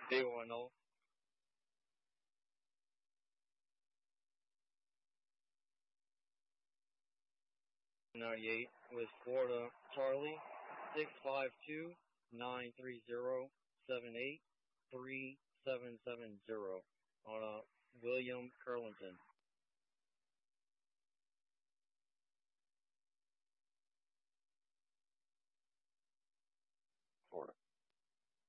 B10. 98 with Florida Charlie 652-930-783-770 on William Curlington.